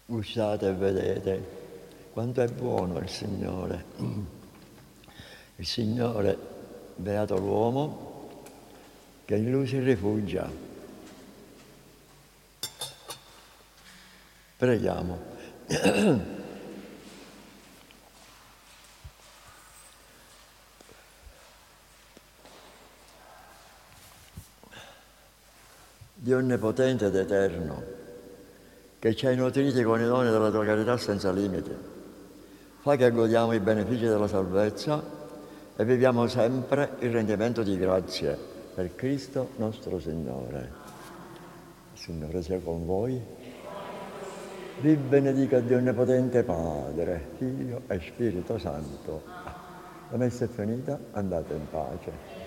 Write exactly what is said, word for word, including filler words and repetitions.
Gustate e vedete quanto è buono il Signore. Il Signore, beato l'uomo, che in Lui si rifugia. Preghiamo. Dio onnipotente ed eterno, che ci hai nutriti con i doni della tua carità senza limiti, fa che godiamo i benefici della salvezza e viviamo sempre il rendimento di grazie per Cristo nostro Signore. Il Signore sia con voi. Vi benedica Dio onnipotente Padre, Figlio e Spirito Santo. La messa è finita, andate in pace.